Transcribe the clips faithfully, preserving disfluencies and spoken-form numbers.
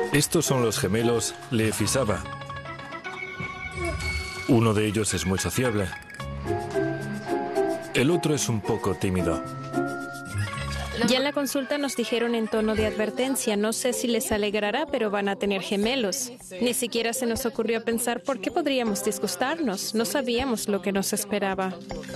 Estos son los gemelos Lev y Saba. Uno de ellos es muy sociable. El otro es un poco tímido. Ya en la consulta nos dijeron en tono de advertencia, no sé si les alegrará, pero van a tener gemelos. Ni siquiera se nos ocurrió pensar por qué podríamos disgustarnos. No sabíamos lo que nos esperaba.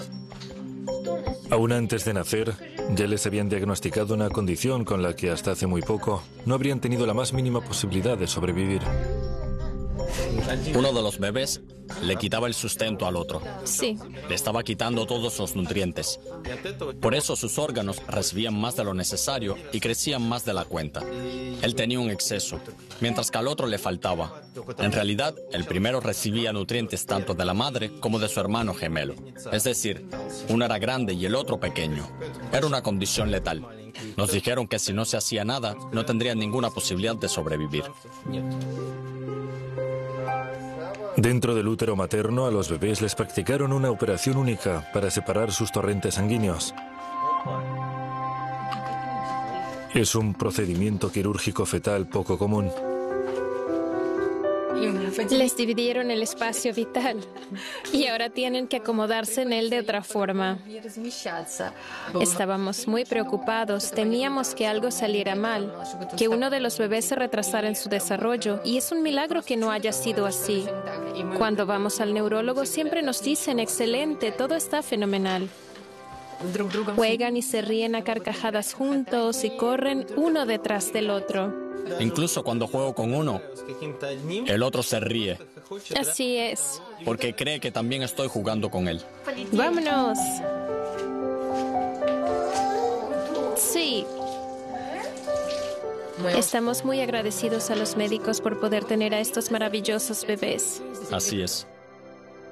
Aún antes de nacer, ya les habían diagnosticado una condición con la que hasta hace muy poco no habrían tenido la más mínima posibilidad de sobrevivir. Uno de los bebés le quitaba el sustento al otro. Sí. Le estaba quitando todos los nutrientes. Por eso sus órganos recibían más de lo necesario y crecían más de la cuenta. Él tenía un exceso, mientras que al otro le faltaba. En realidad, el primero recibía nutrientes tanto de la madre como de su hermano gemelo. Es decir, uno era grande y el otro pequeño. Era una condición letal. Nos dijeron que si no se hacía nada, no tendrían ninguna posibilidad de sobrevivir. Dentro del útero materno, a los bebés les practicaron una operación única para separar sus torrentes sanguíneos. Es un procedimiento quirúrgico fetal poco común. Les dividieron el espacio vital y ahora tienen que acomodarse en él de otra forma. Estábamos muy preocupados, temíamos que algo saliera mal, que uno de los bebés se retrasara en su desarrollo, y es un milagro que no haya sido así. Cuando vamos al neurólogo siempre nos dicen, excelente, todo está fenomenal. Juegan y se ríen a carcajadas juntos y corren uno detrás del otro. Incluso cuando juego con uno, el otro se ríe. Así es. Porque cree que también estoy jugando con él. ¡Vámonos! Sí. Estamos muy agradecidos a los médicos por poder tener a estos maravillosos bebés. Así es.